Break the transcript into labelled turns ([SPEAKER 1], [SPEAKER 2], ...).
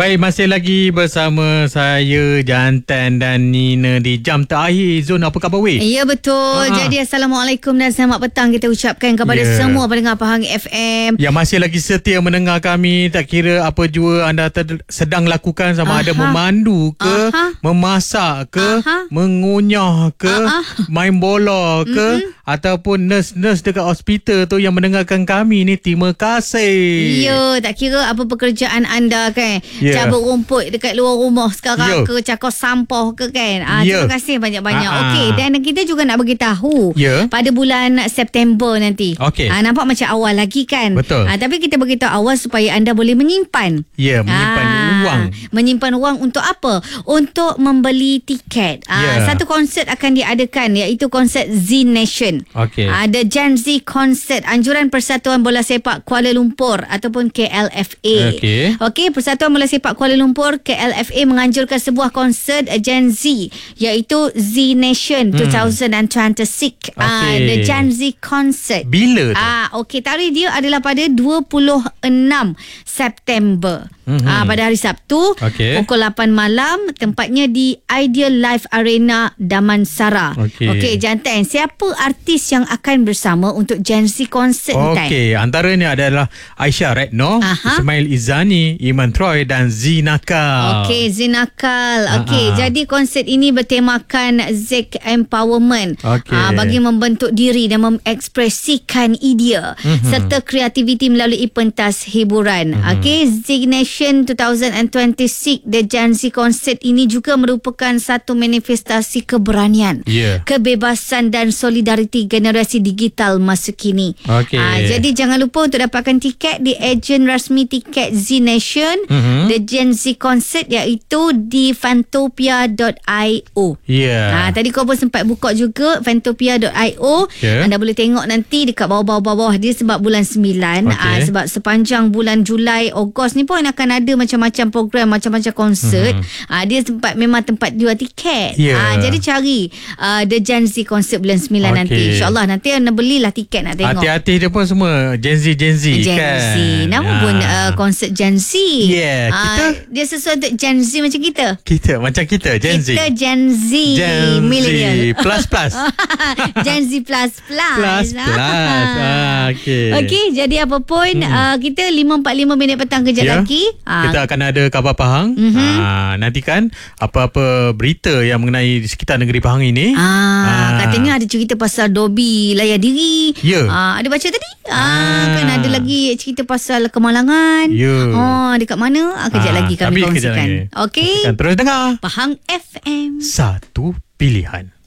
[SPEAKER 1] Baik, masih lagi bersama saya, Jantan dan Nina di jam terakhir Zon. Apa khabar weh?
[SPEAKER 2] Ya, betul. Jadi Assalamualaikum dan selamat petang kita ucapkan kepada semua pendengar Pahang FM
[SPEAKER 1] yang masih lagi setia mendengar kami. Tak kira apa jua anda sedang lakukan, sama ada memandu ke, memasak ke, mengunyah ke, main bola ke, ataupun nurse-nurse dekat hospital tu yang mendengarkan kami ni, terima kasih.
[SPEAKER 2] Ya, tak kira apa pekerjaan anda kan. Cabut rumput dekat luar rumah sekarang ke, cakap sampah ke kan. Terima kasih banyak-banyak. Okey, dan kita juga nak beritahu pada bulan September nanti. Nampak macam awal lagi kan.
[SPEAKER 1] Betul.
[SPEAKER 2] Tapi kita beritahu awal supaya anda boleh menyimpan.
[SPEAKER 1] Menyimpan wang.
[SPEAKER 2] Menyimpan wang untuk apa? Untuk membeli tiket. Satu konsert akan diadakan, iaitu konsert Z Nation. Ada Gen Z Concert, anjuran Persatuan Bola Sepak Kuala Lumpur ataupun KLFA. Persatuan Bola Sepak Kuala Lumpur KLFA menganjurkan sebuah konsert Gen Z, iaitu Z Nation 2026. The Gen Z Concert.
[SPEAKER 1] Bila tu?
[SPEAKER 2] Tarikh dia adalah pada 26 September. Pada hari Sabtu, pukul 8 malam. Tempatnya di Ideal Life Arena Damansara. Jantan, siapa artis yang akan bersama untuk Gen Z Concert ni?
[SPEAKER 1] Antaranya adalah Aisyah Retno, Ismail Izani, Iman Troy dan Zinakal.
[SPEAKER 2] Zinakal. Jadi konsert ini bertemakan Zik Empowerment, bagi membentuk diri dan mengekspresikan idea serta kreativiti melalui pentas hiburan. Zik Nation 2026, The Gen Z Concert ini juga merupakan satu manifestasi keberanian, kebebasan dan solidariti generasi digital masa kini. Jadi jangan lupa untuk dapatkan tiket di ejen rasmi tiket Z Nation, The Gen Z Concert, iaitu di fantopia.io. Tadi kau pun sempat buka juga fantopia.io. Anda boleh tengok nanti dekat bawah-bawah dia, sebab bulan 9. Sebab sepanjang bulan Julai, Ogos ni pun akan ada macam-macam program, macam-macam konsert. Dia memang tempat jual tiket. Jadi cari The Gen Z Concert bulan 9 nanti. InsyaAllah nanti anda belilah tiket nak tengok.
[SPEAKER 1] Hati-hati dia pun semua Gen Z
[SPEAKER 2] Gen
[SPEAKER 1] kan.
[SPEAKER 2] Z. Nama pun konsert Gen Z.
[SPEAKER 1] Kita
[SPEAKER 2] dia sesuai untuk Gen Z macam kita.
[SPEAKER 1] Kita macam kita Gen Z.
[SPEAKER 2] Kita Gen Z millennial.
[SPEAKER 1] Plus
[SPEAKER 2] Gen Z plus. Okey, jadi apa pun kita 5:45 minit petang kejap lagi.
[SPEAKER 1] Kita akan ada khabar Pahang. Nantikan apa-apa berita yang mengenai di sekitar negeri Pahang ini.
[SPEAKER 2] Katanya ada cerita pasal Dobby layan diri. Ada baca tadi? Kan ada lagi cerita pasal kemalangan. Dekat mana? Kejap lagi kami kongsikan. Okey.
[SPEAKER 1] Terus dengar
[SPEAKER 2] Pahang FM.
[SPEAKER 1] Satu pilihan.